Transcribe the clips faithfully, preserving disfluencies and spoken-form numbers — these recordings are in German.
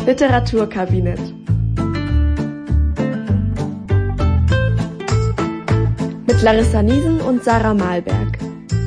Literaturkabinett. Mit Larissa Niesen und Sarah Mahlberg.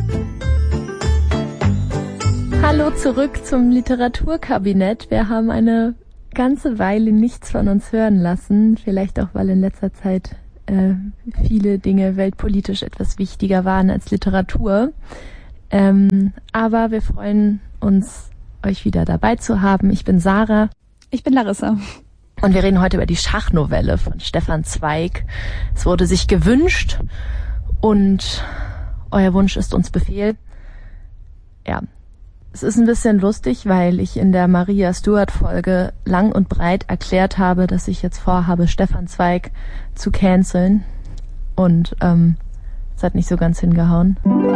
Hallo zurück zum Literaturkabinett. Wir haben eine ganze Weile nichts von uns hören lassen. Vielleicht auch, weil in letzter Zeit äh, viele Dinge weltpolitisch etwas wichtiger waren als Literatur. Ähm, aber wir freuen uns, euch wieder dabei zu haben. Ich bin Sarah. Ich bin Larissa. Und wir reden heute über die Schachnovelle von Stefan Zweig. Es wurde sich gewünscht und euer Wunsch ist uns Befehl. Ja, es ist ein bisschen lustig, weil ich in der Maria Stuart-Folge lang und breit erklärt habe, dass ich jetzt vorhabe, Stefan Zweig zu canceln. Und ähm, es hat nicht so ganz hingehauen.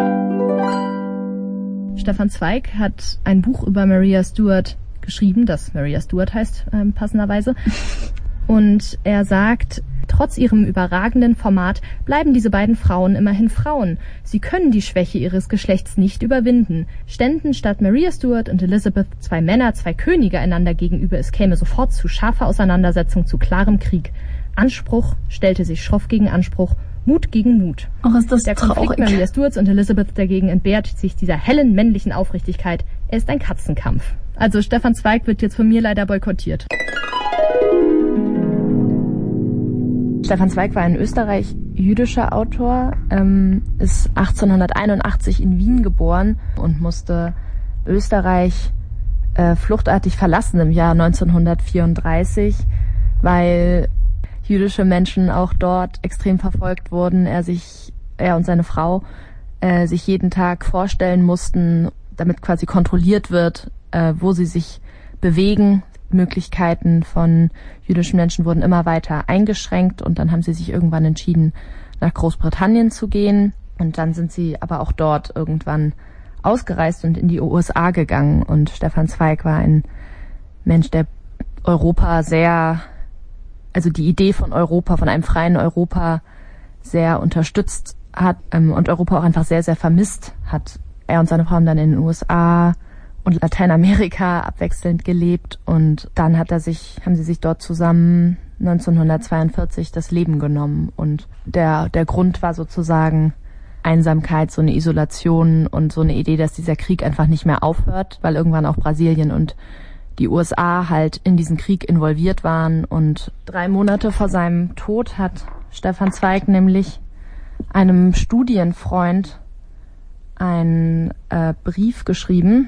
Stefan Zweig hat ein Buch über Maria Stuart geschrieben, das Maria Stuart heißt, äh, passenderweise. Und er sagt, trotz ihrem überragenden Format bleiben diese beiden Frauen immerhin Frauen. Sie können die Schwäche ihres Geschlechts nicht überwinden. Ständen statt Maria Stuart und Elizabeth zwei Männer, zwei Könige einander gegenüber, es käme sofort zu scharfer Auseinandersetzung, zu klarem Krieg. Anspruch stellte sich schroff gegen Anspruch, Mut gegen Mut. Oh, ist das Der Konflikt traurig. Maria Stuarts und Elizabeth dagegen entbehrt sich dieser hellen männlichen Aufrichtigkeit. Er ist ein Katzenkampf. Also Stefan Zweig wird jetzt von mir leider boykottiert. Stefan Zweig war ein österreich-jüdischer Autor, ähm, ist achtzehnhunderteinundachtzig in Wien geboren und musste Österreich äh, fluchtartig verlassen im Jahr neunzehnhundertvierunddreißig, weil jüdische Menschen auch dort extrem verfolgt wurden. Er sich, er und seine Frau äh, sich jeden Tag vorstellen mussten, damit quasi kontrolliert wird, äh, wo sie sich bewegen. Möglichkeiten von jüdischen Menschen wurden immer weiter eingeschränkt und dann haben sie sich irgendwann entschieden, nach Großbritannien zu gehen. Und dann sind sie aber auch dort irgendwann ausgereist und in die U S A gegangen. Und Stefan Zweig war ein Mensch, der Europa sehr, also die Idee von Europa, von einem freien Europa sehr unterstützt hat ähm, und Europa auch einfach sehr, sehr vermisst hat. Er und seine Frau haben dann in den U S A und Lateinamerika abwechselnd gelebt und dann hat er sich, haben sie sich dort zusammen neunzehnhundertzweiundvierzig das Leben genommen und der, der Grund war sozusagen Einsamkeit, so eine Isolation und so eine Idee, dass dieser Krieg einfach nicht mehr aufhört, weil irgendwann auch Brasilien und die U S A halt in diesen Krieg involviert waren und drei Monate vor seinem Tod hat Stefan Zweig nämlich einem Studienfreund einen äh, Brief geschrieben,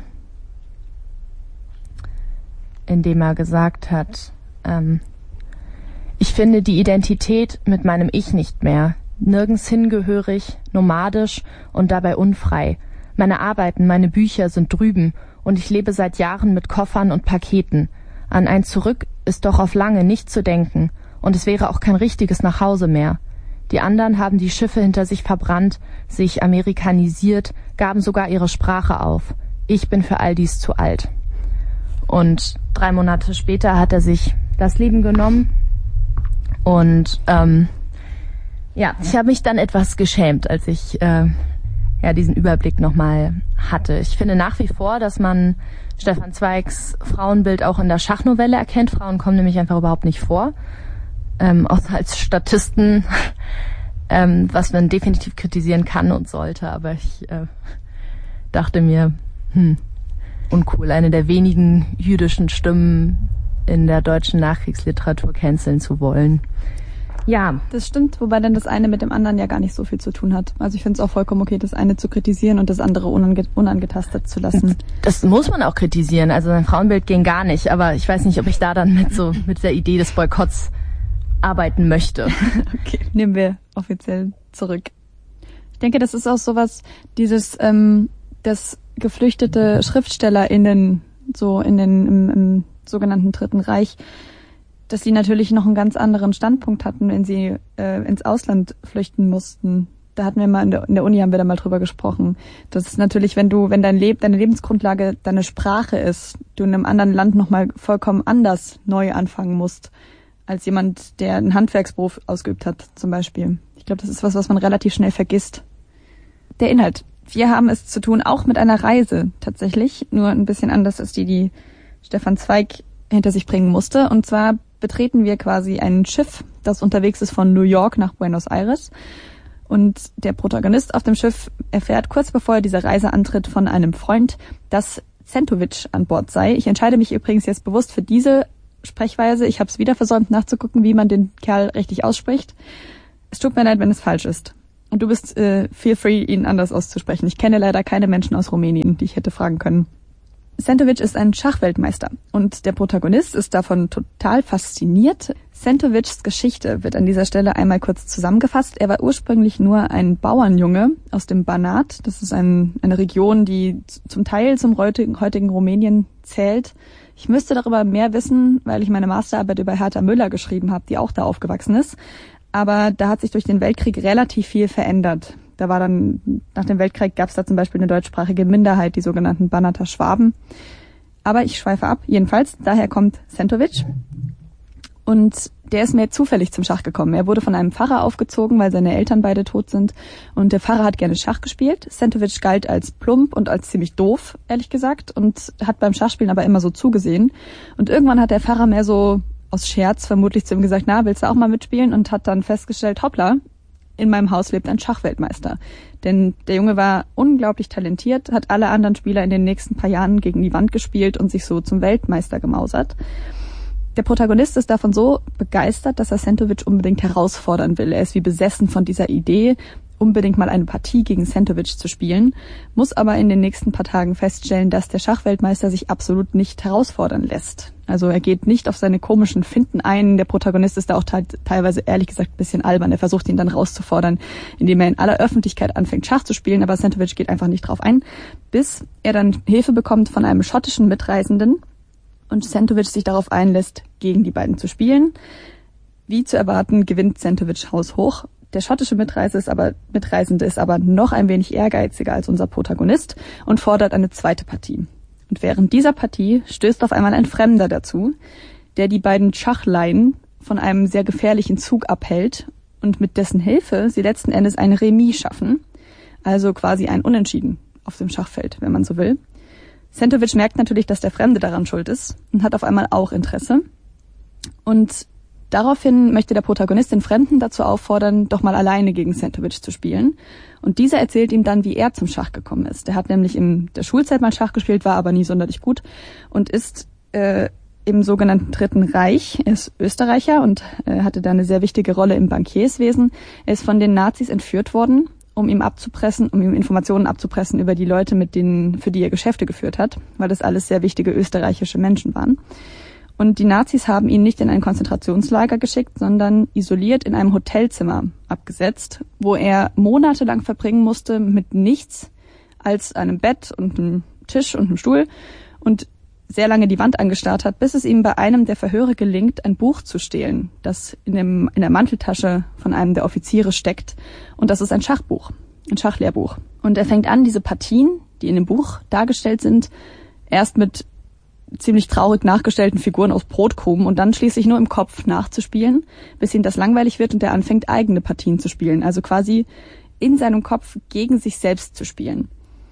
in dem er gesagt hat, ähm, ich finde die Identität mit meinem Ich nicht mehr, nirgends hingehörig, nomadisch und dabei unfrei. Meine Arbeiten, meine Bücher sind drüben und ich lebe seit Jahren mit Koffern und Paketen. An ein Zurück ist doch auf lange nicht zu denken und es wäre auch kein richtiges Nachhause mehr. Die anderen haben die Schiffe hinter sich verbrannt, sich amerikanisiert, gaben sogar ihre Sprache auf. Ich bin für all dies zu alt. Und drei Monate später hat er sich das Leben genommen. Und ähm, ja, ich habe mich dann etwas geschämt, als ich äh, ja diesen Überblick nochmal hatte. Ich finde nach wie vor, dass man Stefan Zweigs Frauenbild auch in der Schachnovelle erkennt. Frauen kommen nämlich einfach überhaupt nicht vor, ähm, außer als Statisten, ähm, was man definitiv kritisieren kann und sollte. Aber ich äh, dachte mir, hm, uncool, eine der wenigen jüdischen Stimmen in der deutschen Nachkriegsliteratur canceln zu wollen. Ja. Das stimmt, wobei dann das eine mit dem anderen ja gar nicht so viel zu tun hat. Also ich finde es auch vollkommen okay, das eine zu kritisieren und das andere unange- unangetastet zu lassen. Das muss man auch kritisieren. Also sein Frauenbild ging gar nicht, aber ich weiß nicht, ob ich da dann mit so mit der Idee des Boykotts arbeiten möchte. Okay, nehmen wir offiziell zurück. Ich denke, das ist auch sowas, dieses, ähm, das geflüchtete SchriftstellerInnen so in den im, im sogenannten Dritten Reich, dass sie natürlich noch einen ganz anderen Standpunkt hatten, wenn sie äh, ins Ausland flüchten mussten. Da hatten wir mal in der, in der Uni haben wir da mal drüber gesprochen. Das ist natürlich, wenn du, wenn dein Leben, deine Lebensgrundlage deine Sprache ist, du in einem anderen Land nochmal vollkommen anders neu anfangen musst, als jemand, der einen Handwerksberuf ausgeübt hat, zum Beispiel. Ich glaube, das ist was, was man relativ schnell vergisst. Der Inhalt. Wir haben es zu tun, auch mit einer Reise tatsächlich, nur ein bisschen anders als die, die Stefan Zweig hinter sich bringen musste. Und zwar betreten wir quasi ein Schiff, das unterwegs ist von New York nach Buenos Aires. Und der Protagonist auf dem Schiff erfährt kurz bevor er diese Reise antritt von einem Freund, dass Centovic an Bord sei. Ich entscheide mich übrigens jetzt bewusst für diese Sprechweise. Ich habe es wieder versäumt nachzugucken, wie man den Kerl richtig ausspricht. Es tut mir leid, wenn es falsch ist. Und du bist äh, feel free, ihn anders auszusprechen. Ich kenne leider keine Menschen aus Rumänien, die ich hätte fragen können. Centovic ist ein Schachweltmeister und der Protagonist ist davon total fasziniert. Centovics Geschichte wird an dieser Stelle einmal kurz zusammengefasst. Er war ursprünglich nur ein Bauernjunge aus dem Banat. Das ist ein, eine Region, die zum Teil zum heutigen, heutigen Rumänien zählt. Ich müsste darüber mehr wissen, weil ich meine Masterarbeit über Hertha Müller geschrieben habe, die auch da aufgewachsen ist. Aber da hat sich durch den Weltkrieg relativ viel verändert. Da war dann, nach dem Weltkrieg gab es da zum Beispiel eine deutschsprachige Minderheit, die sogenannten Banater Schwaben. Aber ich schweife ab. Jedenfalls, daher kommt Centovic. Und der ist mehr zufällig zum Schach gekommen. Er wurde von einem Pfarrer aufgezogen, weil seine Eltern beide tot sind. Und der Pfarrer hat gerne Schach gespielt. Centovic galt als plump und als ziemlich doof, ehrlich gesagt. Und hat beim Schachspielen aber immer so zugesehen. Und irgendwann hat der Pfarrer mehr so aus Scherz vermutlich zu ihm gesagt, na, willst du auch mal mitspielen? Und hat dann festgestellt, hoppla, in meinem Haus lebt ein Schachweltmeister. Denn der Junge war unglaublich talentiert, hat alle anderen Spieler in den nächsten paar Jahren gegen die Wand gespielt und sich so zum Weltmeister gemausert. Der Protagonist ist davon so begeistert, dass er Centovic unbedingt herausfordern will. Er ist wie besessen von dieser Idee, unbedingt mal eine Partie gegen Centovic zu spielen, muss aber in den nächsten paar Tagen feststellen, dass der Schachweltmeister sich absolut nicht herausfordern lässt. Also er geht nicht auf seine komischen Finten ein. Der Protagonist ist da auch te- teilweise ehrlich gesagt ein bisschen albern. Er versucht ihn dann rauszufordern, indem er in aller Öffentlichkeit anfängt, Schach zu spielen, aber Centovic geht einfach nicht drauf ein, bis er dann Hilfe bekommt von einem schottischen Mitreisenden und Centovic sich darauf einlässt, gegen die beiden zu spielen. Wie zu erwarten, gewinnt Centovic haushoch. Der schottische Mitreisende ist aber, Mitreisende ist aber noch ein wenig ehrgeiziger als unser Protagonist und fordert eine zweite Partie. Und während dieser Partie stößt auf einmal ein Fremder dazu, der die beiden Schachleien von einem sehr gefährlichen Zug abhält und mit dessen Hilfe sie letzten Endes ein Remis schaffen, also quasi ein Unentschieden auf dem Schachfeld, wenn man so will. Centovic merkt natürlich, dass der Fremde daran schuld ist und hat auf einmal auch Interesse. Und daraufhin möchte der Protagonist den Fremden dazu auffordern, doch mal alleine gegen Centovic zu spielen. Und dieser erzählt ihm dann, wie er zum Schach gekommen ist. Er hat nämlich in der Schulzeit mal Schach gespielt, war aber nie sonderlich gut und ist äh, im sogenannten Dritten Reich. Er ist Österreicher und äh, hatte da eine sehr wichtige Rolle im Bankierswesen. Er ist von den Nazis entführt worden, um ihm abzupressen, um ihm Informationen abzupressen über die Leute, mit denen, für die er Geschäfte geführt hat, weil das alles sehr wichtige österreichische Menschen waren. Und die Nazis haben ihn nicht in ein Konzentrationslager geschickt, sondern isoliert in einem Hotelzimmer abgesetzt, wo er monatelang verbringen musste mit nichts als einem Bett und einem Tisch und einem Stuhl und sehr lange die Wand angestarrt hat, bis es ihm bei einem der Verhöre gelingt, ein Buch zu stehlen, das in, dem, in der Manteltasche von einem der Offiziere steckt. Und das ist ein Schachbuch, ein Schachlehrbuch. Und er fängt an, diese Partien, die in dem Buch dargestellt sind, erst mit ziemlich traurig nachgestellten Figuren aus Brotkrumen und dann schließlich nur im Kopf nachzuspielen, bis ihm das langweilig wird und er anfängt, eigene Partien zu spielen. Also quasi in seinem Kopf gegen sich selbst zu spielen.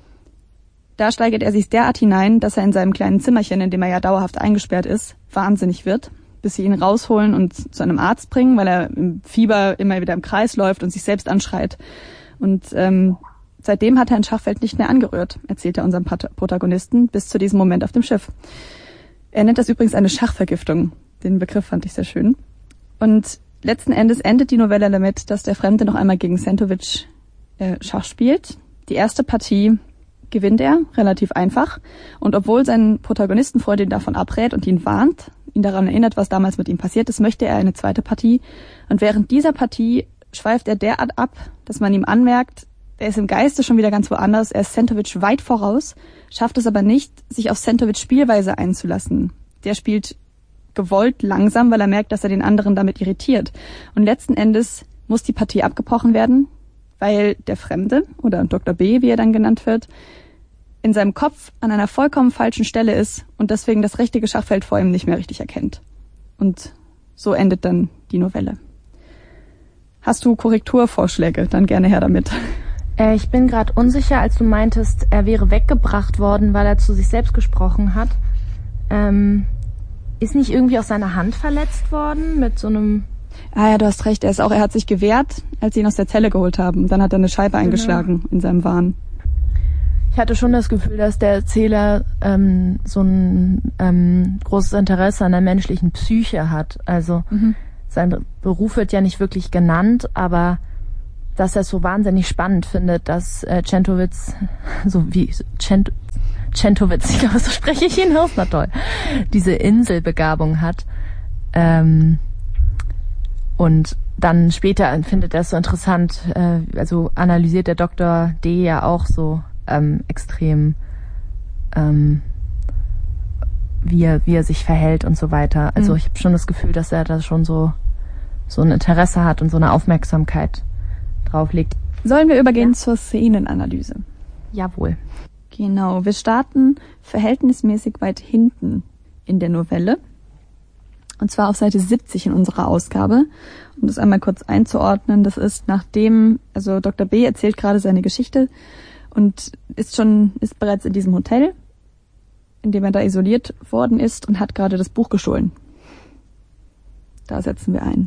Da steigert er sich derart hinein, dass er in seinem kleinen Zimmerchen, in dem er ja dauerhaft eingesperrt ist, wahnsinnig wird, bis sie ihn rausholen und zu einem Arzt bringen, weil er im Fieber immer wieder im Kreis läuft und sich selbst anschreit. Und ähm, seitdem hat er ein Schachfeld nicht mehr angerührt, erzählt er unserem Protagonisten, bis zu diesem Moment auf dem Schiff. Er nennt das übrigens eine Schachvergiftung. Den Begriff fand ich sehr schön. Und letzten Endes endet die Novelle damit, dass der Fremde noch einmal gegen Centovic äh, Schach spielt. Die erste Partie gewinnt er, relativ einfach. Und obwohl sein Protagonistenfreund ihn davon abrät und ihn warnt, ihn daran erinnert, was damals mit ihm passiert ist, möchte er eine zweite Partie. Und während dieser Partie schweift er derart ab, dass man ihm anmerkt, er ist im Geiste schon wieder ganz woanders, er ist Centovic weit voraus, schafft es aber nicht, sich auf Centovics Spielweise einzulassen. Der spielt gewollt langsam, weil er merkt, dass er den anderen damit irritiert. Und letzten Endes muss die Partie abgebrochen werden, weil der Fremde, oder Doktor B, wie er dann genannt wird, in seinem Kopf an einer vollkommen falschen Stelle ist und deswegen das richtige Schachfeld vor ihm nicht mehr richtig erkennt. Und so endet dann die Novelle. Hast du Korrekturvorschläge? Dann gerne her damit. Äh, ich bin gerade unsicher, als du meintest, er wäre weggebracht worden, weil er zu sich selbst gesprochen hat. Ähm, ist nicht irgendwie auch seine Hand verletzt worden mit so einem... Ah ja, du hast recht. Er ist auch, er hat sich gewehrt, als sie ihn aus der Zelle geholt haben. Dann hat er eine Scheibe eingeschlagen genau. in seinem Wahn. Ich hatte schon das Gefühl, dass der Erzähler ähm, so ein ähm, großes Interesse an der menschlichen Psyche hat. Also mhm. sein Beruf wird ja nicht wirklich genannt, aber dass er es so wahnsinnig spannend findet, dass äh, Centowitz, so wie Cent, Centowitz, ich glaube, so spreche ich ihn aus, na toll, diese Inselbegabung hat. Ähm, und dann später findet er es so interessant, äh, also analysiert der Doktor D. ja auch so ähm, extrem, ähm, wie er, wie er sich verhält und so weiter. Also mhm. ich habe schon das Gefühl, dass er da schon so, so ein Interesse hat und so eine Aufmerksamkeit drauf legt. Sollen wir übergehen ja. zur Szenenanalyse? Jawohl. Genau, wir starten verhältnismäßig weit hinten in der Novelle. Und zwar auf Seite siebzig in unserer Ausgabe. Um das einmal kurz einzuordnen, das ist nachdem, also Doktor B. erzählt gerade seine Geschichte und ist schon, ist bereits in diesem Hotel, in dem er da isoliert worden ist und hat gerade das Buch gestohlen. Da setzen wir ein.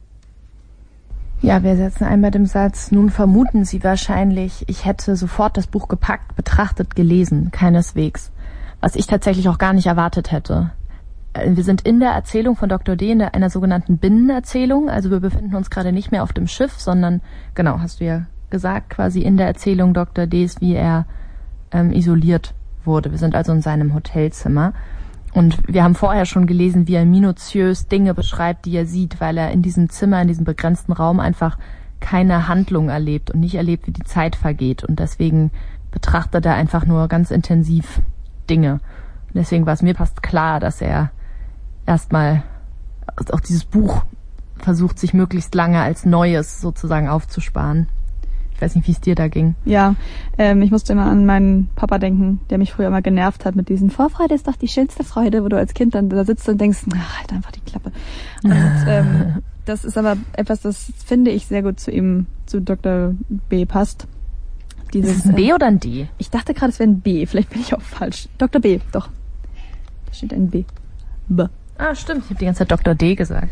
Ja, wir setzen ein bei dem Satz, nun vermuten Sie wahrscheinlich, ich hätte sofort das Buch gepackt, betrachtet, gelesen, keineswegs. Was ich tatsächlich auch gar nicht erwartet hätte. Wir sind in der Erzählung von Doktor D. in einer sogenannten Binnenerzählung, also wir befinden uns gerade nicht mehr auf dem Schiff, sondern, genau, hast du ja gesagt, quasi in der Erzählung Doktor D.s, wie er ähm, isoliert wurde. Wir sind also in seinem Hotelzimmer. Und wir haben vorher schon gelesen, wie er minutiös Dinge beschreibt, die er sieht, weil er in diesem Zimmer, in diesem begrenzten Raum einfach keine Handlung erlebt und nicht erlebt, wie die Zeit vergeht. Und deswegen betrachtet er einfach nur ganz intensiv Dinge. Und deswegen war es mir fast klar, dass er erstmal auch dieses Buch versucht, sich möglichst lange als Neues sozusagen aufzusparen. Ich weiß nicht, wie es dir da ging. Ja, ähm, ich musste immer an meinen Papa denken, der mich früher immer genervt hat mit diesen Vorfreude ist doch die schönste Freude, wo du als Kind dann da sitzt und denkst, ach, halt einfach die Klappe. Und ähm, das ist aber etwas, das finde ich sehr gut zu ihm, zu Doktor B. passt. Dieses, ist es ein B oder ein D? Ich dachte gerade, es wäre ein B, vielleicht bin ich auch falsch. Doktor B, doch. Da steht ein B. B. Ah, stimmt, ich habe die ganze Zeit Doktor D gesagt.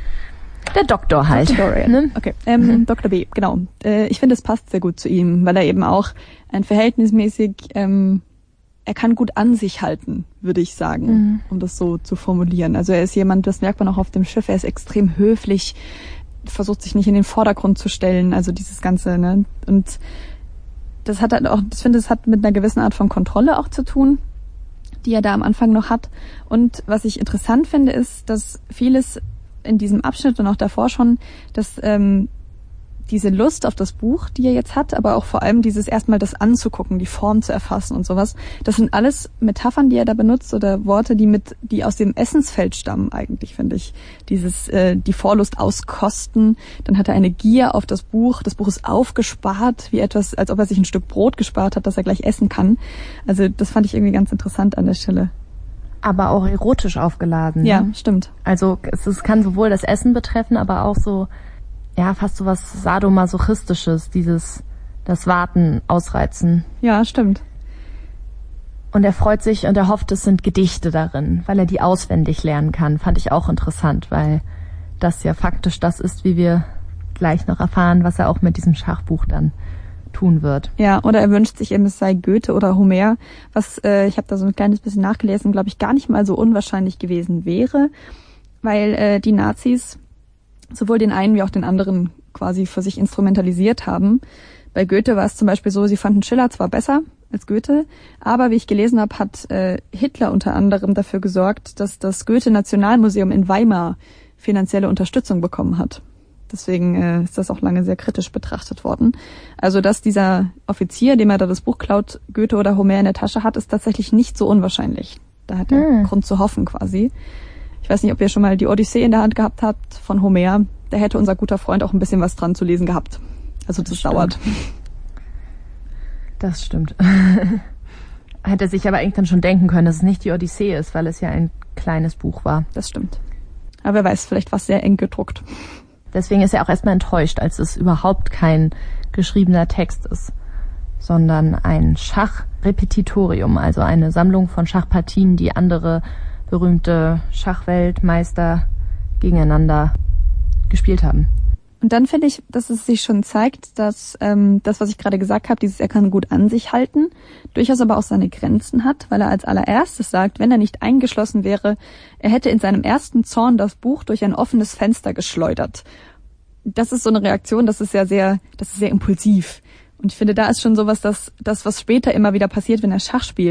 Der Doktor halt. Doktor, ne? Okay, ähm, mhm. Doktor B, genau. Äh, ich finde, es passt sehr gut zu ihm, weil er eben auch ein verhältnismäßig, ähm, er kann gut an sich halten, würde ich sagen, mhm. um das so zu formulieren. Also er ist jemand, das merkt man auch auf dem Schiff, er ist extrem höflich, versucht sich nicht in den Vordergrund zu stellen, also dieses Ganze, ne? Und das hat halt auch, ich finde, es hat mit einer gewissen Art von Kontrolle auch zu tun, die er da am Anfang noch hat. Und was ich interessant finde, ist, dass vieles in diesem Abschnitt und auch davor schon, dass ähm, diese Lust auf das Buch, die er jetzt hat, aber auch vor allem dieses erstmal das anzugucken, die Form zu erfassen und sowas, das sind alles Metaphern, die er da benutzt oder Worte, die mit, die aus dem Essensfeld stammen eigentlich, finde ich. Dieses, äh, die Vorlust auskosten, dann hat er eine Gier auf das Buch, das Buch ist aufgespart, wie etwas, als ob er sich ein Stück Brot gespart hat, das er gleich essen kann. Also das fand ich irgendwie ganz interessant an der Stelle. Aber auch erotisch aufgeladen. Ja, ne? Stimmt. Also es, es kann sowohl das Essen betreffen, aber auch so, ja, fast so was Sadomasochistisches, dieses, das Warten, Ausreizen. Ja, stimmt. Und er freut sich und er hofft, es sind Gedichte darin, weil er die auswendig lernen kann. Fand ich auch interessant, weil das ja faktisch das ist, wie wir gleich noch erfahren, was er auch mit diesem Schachbuch dann tun wird. Ja, oder er wünscht sich eben, es sei Goethe oder Homer, was, äh, ich habe da so ein kleines bisschen nachgelesen, glaube ich, gar nicht mal so unwahrscheinlich gewesen wäre, weil äh, die Nazis sowohl den einen wie auch den anderen quasi für sich instrumentalisiert haben. Bei Goethe war es zum Beispiel so, sie fanden Schiller zwar besser als Goethe, aber wie ich gelesen habe, hat äh, Hitler unter anderem dafür gesorgt, dass das Goethe-Nationalmuseum in Weimar finanzielle Unterstützung bekommen hat. Deswegen äh, ist das auch lange sehr kritisch betrachtet worden. Also, dass dieser Offizier, dem er da das Buch klaut, Goethe oder Homer in der Tasche hat, ist tatsächlich nicht so unwahrscheinlich. Da hat er hm. Grund zu hoffen quasi. Ich weiß nicht, ob ihr schon mal die Odyssee in der Hand gehabt habt von Homer. Da hätte unser guter Freund auch ein bisschen was dran zu lesen gehabt. Also das, das dauert. Das stimmt. Hätte sich aber eigentlich dann schon denken können, dass es nicht die Odyssee ist, weil es ja ein kleines Buch war. Das stimmt. Aber wer weiß, vielleicht war es sehr eng gedruckt. Deswegen ist er auch erstmal enttäuscht, als es überhaupt kein geschriebener Text ist, sondern ein Schachrepetitorium, also eine Sammlung von Schachpartien, die andere berühmte Schachweltmeister gegeneinander gespielt haben. Und dann finde ich, dass es sich schon zeigt, dass ähm, das, was ich gerade gesagt habe, dieses er kann gut an sich halten, durchaus aber auch seine Grenzen hat, weil er als allererstes sagt, wenn er nicht eingeschlossen wäre, er hätte in seinem ersten Zorn das Buch durch ein offenes Fenster geschleudert. Das ist so eine Reaktion, das ist ja sehr, das ist sehr impulsiv. Und ich finde, da ist schon sowas, dass das, was später immer wieder passiert, wenn er Schach spielt.